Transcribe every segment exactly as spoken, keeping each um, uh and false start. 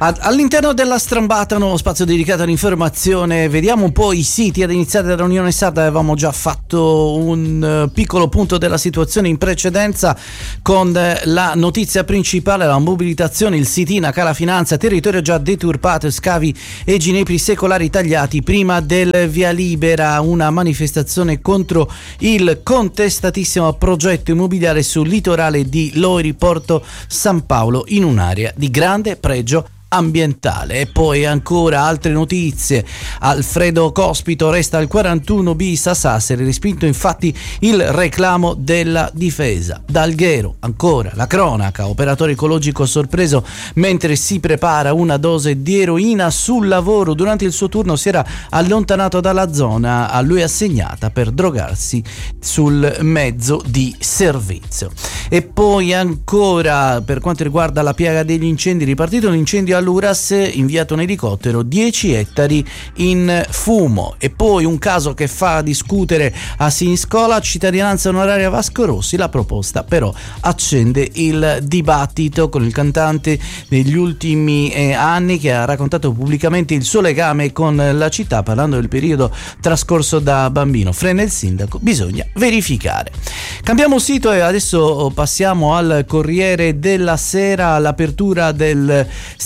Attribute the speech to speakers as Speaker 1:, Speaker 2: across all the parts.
Speaker 1: All'interno della Strambata, nuovo spazio dedicato all'informazione, vediamo un po' i siti. Ad iniziare dall'Unione Sarda avevamo già fatto un piccolo punto della situazione in precedenza con la notizia principale, la mobilitazione, il sit-in a Cala Finanza, territorio già deturpato, scavi e ginepri secolari tagliati prima del via libera, una manifestazione contro il contestatissimo progetto immobiliare sul litorale di Lori Porto San Paolo in un'area di grande pregio ambientale. E poi ancora altre notizie. Alfredo Cospito resta al quarantuno bis a Sassari, respinto infatti il reclamo della difesa. D'Alghero ancora la cronaca, operatore ecologico sorpreso mentre si prepara una dose di eroina sul lavoro. Durante il suo turno si era allontanato dalla zona a lui assegnata per drogarsi sul mezzo di servizio. E poi ancora, per quanto riguarda la piaga degli incendi, ripartito l'incendio all'Uras, inviato un elicottero, dieci ettari in fumo. E poi un caso che fa discutere a Siniscola, cittadinanza onoraria Vasco Rossi, la proposta però accende il dibattito con il cantante degli ultimi eh, anni che ha raccontato pubblicamente il suo legame con la città, parlando del periodo trascorso da bambino. Frena il sindaco, bisogna verificare. Cambiamo sito e adesso passiamo al Corriere della Sera. L'apertura del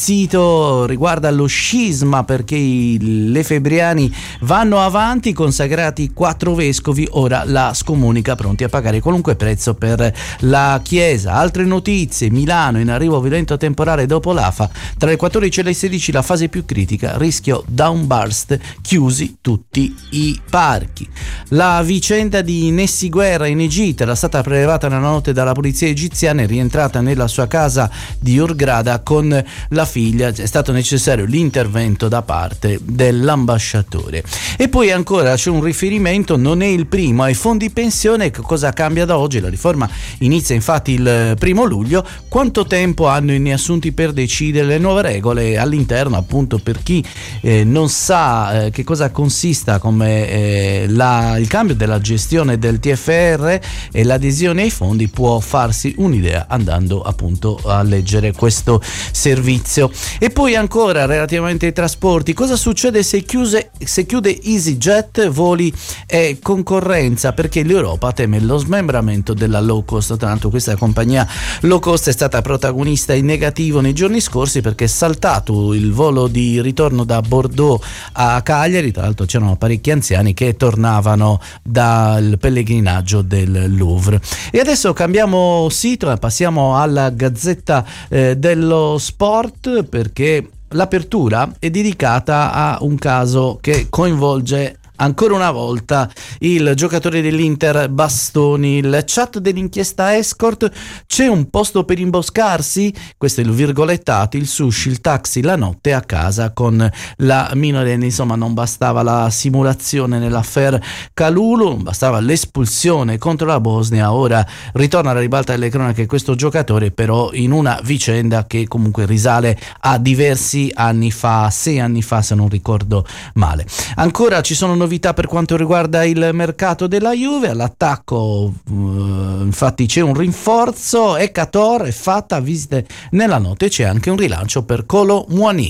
Speaker 1: sito riguarda lo scisma, perché i lefebbriani vanno avanti, consacrati quattro vescovi, ora la scomunica, pronti a pagare qualunque prezzo per la chiesa. Altre notizie: Milano in arrivo violento temporale dopo l'A F A, tra le quattordici e le sedici la fase più critica, rischio downburst, chiusi tutti i parchi. La vicenda di Nessi Guerra in Egitto era stata prelevata nella notte dalla polizia egiziana e rientrata nella sua casa di Hurghada con la figlia. È stato necessario l'intervento da parte dell'ambasciatore. E poi ancora c'è un riferimento, non è il primo, ai fondi pensione. Che cosa cambia da oggi? La riforma inizia infatti il primo luglio. Quanto tempo hanno i neassunti per decidere le nuove regole all'interno, appunto, per chi eh, non sa eh, che cosa consista come eh, la, il cambio della gestione del T F R e l'adesione ai fondi, può farsi un'idea andando appunto a leggere questo servizio. E poi ancora relativamente ai trasporti, cosa succede se, chiuse, se chiude EasyJet, voli e concorrenza, perché l'Europa teme lo smembramento della low cost. Tra l'altro questa compagnia low cost è stata protagonista in negativo nei giorni scorsi, perché è saltato il volo di ritorno da Bordeaux a Cagliari. Tra l'altro c'erano parecchi anziani che tornavano dal pellegrinaggio del Louvre. E adesso cambiamo sito e passiamo alla Gazzetta eh, dello Sport, perché l'apertura è dedicata a un caso che coinvolge ancora una volta il giocatore dell'Inter Bastoni. Il chat dell'inchiesta Escort: c'è un posto per imboscarsi? Questo è il virgolettato, il sushi, il taxi, la notte a casa con la minorenne. Insomma, non bastava la simulazione nell'affaire Kalulu, non bastava l'espulsione contro la Bosnia, ora ritorna alla ribalta delle cronache questo giocatore, però in una vicenda che comunque risale a diversi anni fa, sei anni fa se non ricordo male. Ancora ci sono novità per quanto riguarda il mercato della Juve. All'attacco uh, infatti c'è un rinforzo, Ekator è fatta, visite nella notte, c'è anche un rilancio per Kolo Muani.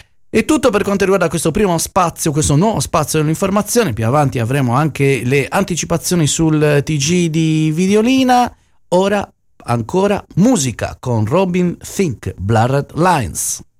Speaker 1: È tutto per quanto riguarda questo primo spazio, questo nuovo spazio dell'informazione. Più avanti avremo anche le anticipazioni sul T G di Videolina. Ora ancora musica con Robin Thicke, Blurred Lines.